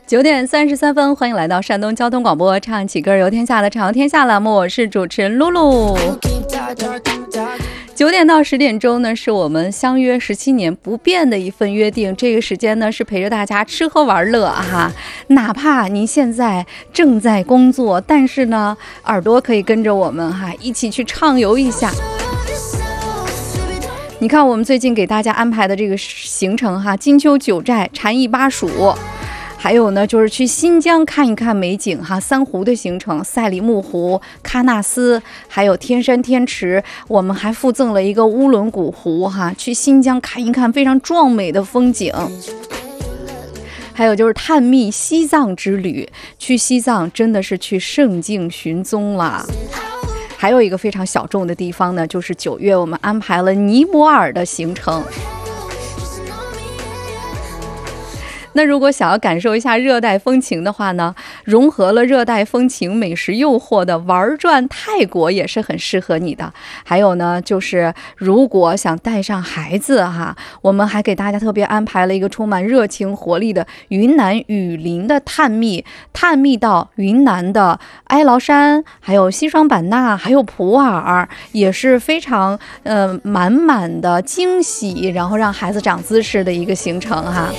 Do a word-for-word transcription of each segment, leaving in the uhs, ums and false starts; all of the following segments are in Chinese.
九点三十三分，欢迎来到山东交通广播，唱起歌游天下的唱游天下栏目，我是主持人露露。九点到十点钟呢，是我们相约十七年不变的一份约定。这个时间呢，是陪着大家吃喝玩乐哈。哪怕您现在正在工作，但是呢，耳朵可以跟着我们哈，一起去畅游一下。你看，我们最近给大家安排的这个行程哈，金秋九寨、禅意巴蜀。还有呢，就是去新疆看一看美景哈，三湖的行程，赛里木湖、喀纳斯，还有天山天池，我们还附赠了一个乌伦古湖哈，去新疆看一看非常壮美的风景。还有就是探秘西藏之旅，去西藏真的是去圣境寻踪了。还有一个非常小众的地方呢，就是九月我们安排了尼泊尔的行程。那如果想要感受一下热带风情的话呢，融合了热带风情美食诱惑的玩转泰国也是很适合你的。还有呢，就是如果想带上孩子哈，我们还给大家特别安排了一个充满热情活力的云南雨林的探秘，探秘到云南的哀牢山，还有西双版纳，还有普洱，也是非常呃满满的惊喜，然后让孩子长姿势的一个行程哈。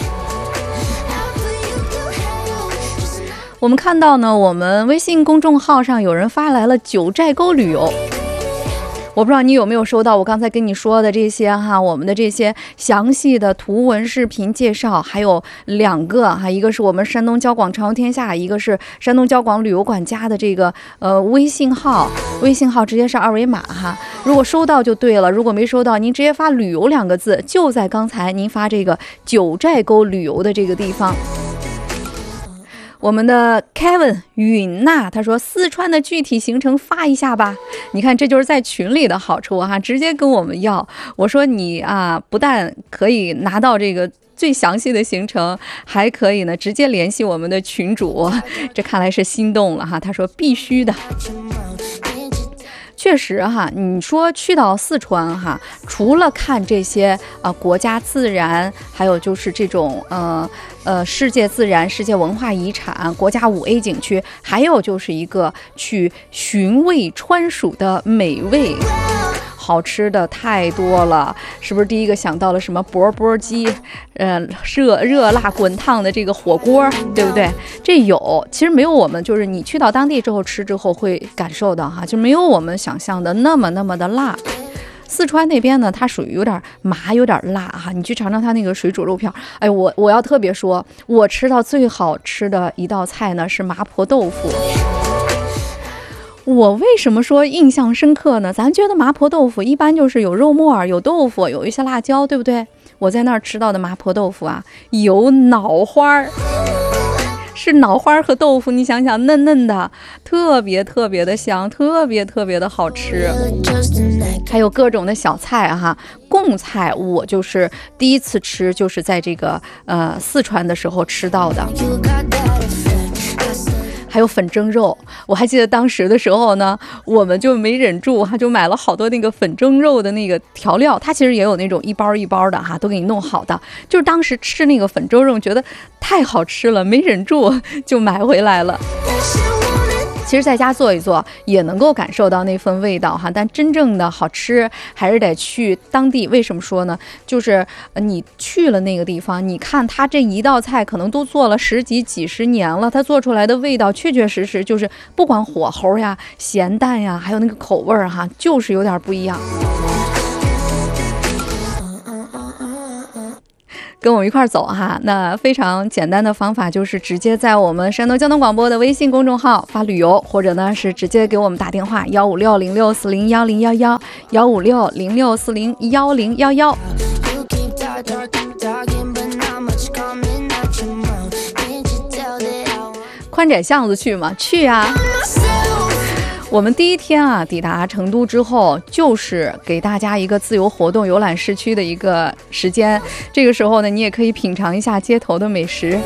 我们看到呢，我们微信公众号上有人发来了九寨沟旅游，我不知道你有没有收到我刚才跟你说的这些哈，我们的这些详细的图文视频介绍，还有两个哈，一个是我们山东交广畅游天下，一个是山东交广旅游管家的这个呃微信号，微信号直接是二维码哈，如果收到就对了，如果没收到，您直接发旅游两个字，就在刚才您发这个九寨沟旅游的这个地方。我们的 Kevin 允娜他说四川的具体行程发一下吧，你看这就是在群里的好处哈，直接跟我们要。我说你啊，不但可以拿到这个最详细的行程，还可以呢直接联系我们的群主，这看来是心动了哈。他说必须的。确实哈，你说去到四川哈，除了看这些啊、呃、国家自然，还有就是这种呃呃世界自然、世界文化遗产、国家五 A 景区，还有就是一个去寻味川蜀的美味。好吃的太多了，是不是第一个想到了什么钵钵鸡，呃，热热辣滚烫的这个火锅，对不对？这有，其实没有我们就是你去到当地之后吃之后会感受到哈，就没有我们想象的那么那么的辣。四川那边呢，它属于有点麻，有点辣哈。你去尝尝它那个水煮肉片，哎，我我要特别说，我吃到最好吃的一道菜呢是麻婆豆腐。我为什么说印象深刻呢？咱觉得麻婆豆腐一般就是有肉末儿、有豆腐、有一些辣椒，对不对？我在那儿吃到的麻婆豆腐啊，有脑花儿，是脑花和豆腐，你想想嫩嫩的，特别特别的香，特别特别的好吃。还有各种的小菜哈，贡菜我就是第一次吃，就是在这个呃四川的时候吃到的。还有粉蒸肉，我还记得当时的时候呢，我们就没忍住哈，就买了好多那个粉蒸肉的那个调料，它其实也有那种一包一包的哈，都给你弄好的。就是当时吃那个粉蒸肉，觉得太好吃了，没忍住就买回来了。其实在家做一做也能够感受到那份味道哈，但真正的好吃还是得去当地。为什么说呢？就是你去了那个地方，你看它这一道菜可能都做了十几几十年了，它做出来的味道确确实实就是不管火候呀、咸淡呀，还有那个口味哈，就是有点不一样。跟我们一块走哈，那非常简单的方法就是直接在我们山东交通广播的微信公众号发旅游，或者呢是直接给我们打电话幺五六零六四零幺零幺幺幺五六零六四零幺零幺幺。宽窄巷子去吗？去啊！我们第一天啊抵达成都之后，就是给大家一个自由活动游览市区的一个时间。这个时候呢，你也可以品尝一下街头的美食。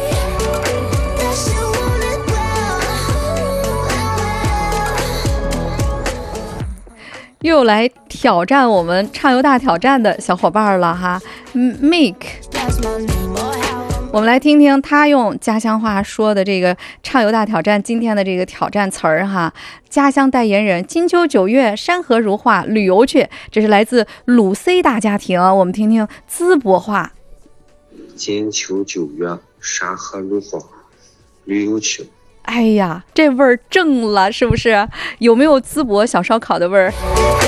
又来挑战我们畅游大挑战的小伙伴了哈 ，Make 我们来听听他用家乡话说的这个畅游大挑战今天的这个挑战词儿哈。家乡代言人，金秋九月山河如画，旅游去。这是来自鲁 C 大家庭，我们听听淄博话。 金秋九月山河如画，旅游去。 哎呀，这味儿正了，是不是？有没有淄博小烧烤的味儿？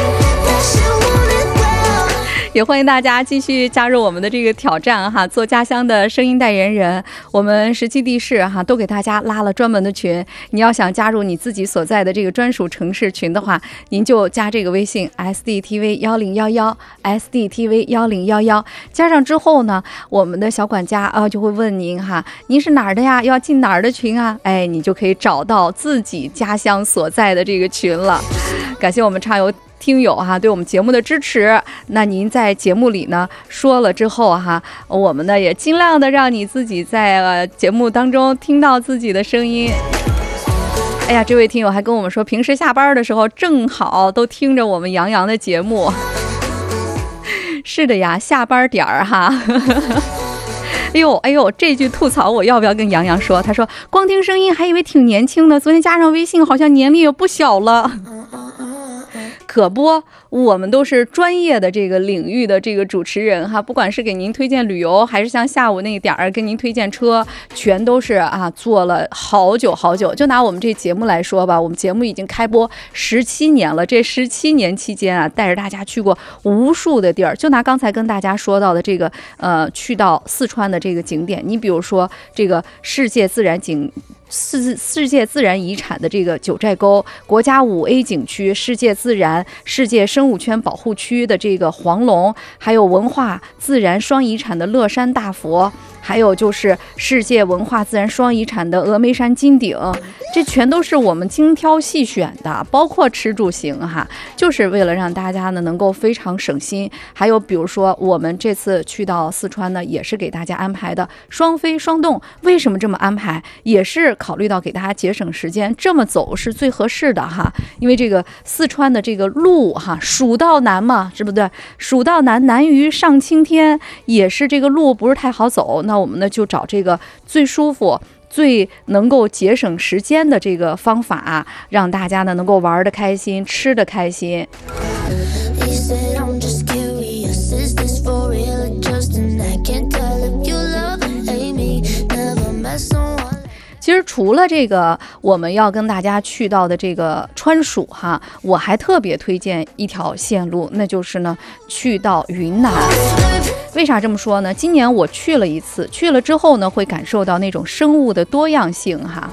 也欢迎大家继续加入我们的这个挑战哈，做家乡的声音代言人。我们十七地市哈都给大家拉了专门的群，你要想加入你自己所在的这个专属城市群的话，您就加这个微信 S D T V 一零一一 S D T V 一零一一，加上之后呢，我们的小管家啊就会问您哈，您是哪儿的呀？要进哪儿的群啊？哎，你就可以找到自己家乡所在的这个群了。感谢我们畅游听友哈对我们节目的支持，那您在节目里呢说了之后哈，我们呢也尽量的让你自己在、呃、节目当中听到自己的声音。哎呀，这位听友还跟我们说，平时下班的时候正好都听着我们杨洋的节目。是的呀，下班点儿哈。哎呦哎呦，这句吐槽我要不要跟杨洋说？他说光听声音还以为挺年轻的，昨天加上微信好像年龄也不小了。可不，我们都是专业的这个领域的这个主持人哈，不管是给您推荐旅游，还是像下午那个点儿跟您推荐车，全都是啊做了好久好久。就拿我们这节目来说吧，我们节目已经开播十七年了，这十七年期间啊，带着大家去过无数的地儿。就拿刚才跟大家说到的这个呃，去到四川的这个景点，你比如说这个世界自然景。世世界自然遗产的这个九寨沟，国家五 A 景区，世界自然、世界生物圈保护区的这个黄龙，还有文化自然双遗产的乐山大佛，还有就是世界文化自然双遗产的峨眉山金顶，这全都是我们精挑细选的，包括吃住行哈，就是为了让大家呢能够非常省心。还有比如说我们这次去到四川呢，也是给大家安排的双飞双动。为什么这么安排？也是考虑到给大家节省时间，这么走是最合适的哈。因为这个四川的这个路哈，蜀道难嘛，是不对？蜀道难，难于上青天，也是这个路不是太好走。那我们呢就找这个最舒服、最能够节省时间的这个方法，让大家呢能够玩得开心，吃得开心。其实除了这个我们要跟大家去到的这个川蜀哈，我还特别推荐一条线路，那就是呢去到云南。为啥这么说呢？今年我去了一次，去了之后呢会感受到那种生物的多样性哈。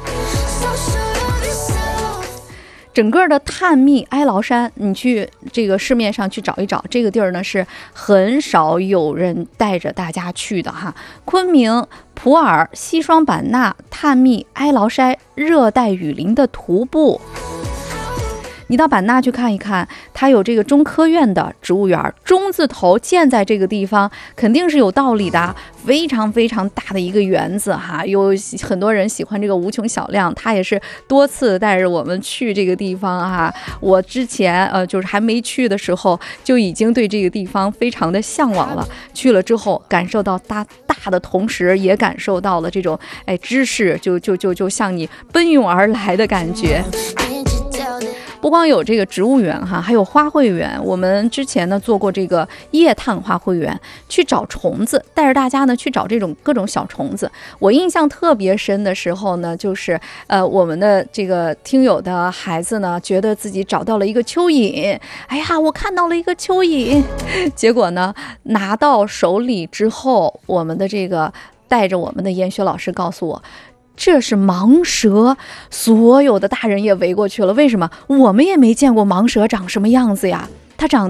整个的探秘哀牢山，你去这个市面上去找一找，这个地儿呢是很少有人带着大家去的哈。昆明、普洱、西双版纳探秘哀牢山热带雨林的徒步。你到版纳去看一看，它有这个中科院的植物园，中字头建在这个地方肯定是有道理的，非常非常大的一个园子哈，有很多人喜欢这个无穷小量，他也是多次带着我们去这个地方哈。我之前呃就是还没去的时候就已经对这个地方非常的向往了，去了之后感受到大大的同时，也感受到了这种哎知识就就就就向你奔涌而来的感觉。不光有这个植物园哈，还有花卉园。我们之前呢做过这个夜探花卉园，去找虫子，带着大家呢去找这种各种小虫子。我印象特别深的时候呢，就是呃我们的这个听友的孩子呢，觉得自己找到了一个蚯蚓，哎呀，我看到了一个蚯蚓，结果呢拿到手里之后，我们的这个带着我们的研学老师告诉我，这是盲蛇，所有的大人也围过去了。为什么？我们也没见过盲蛇长什么样子呀，它长